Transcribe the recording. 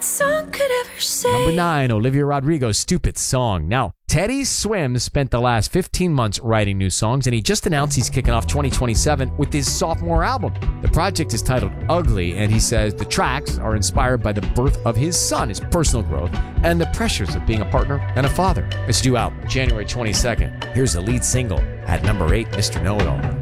song could ever say. Number 9, Olivia Rodrigo's Stupid Song. Now, Teddy Swims spent the last 15 months writing new songs, and he just announced he's kicking off 2027 with his sophomore album. The project is titled Ugly, and he says the tracks are inspired by the birth of his son, his personal growth, and the pressures of being a partner and a father. It's due out January 22nd. Here's the lead single at number 8, Mr. Know-It-All.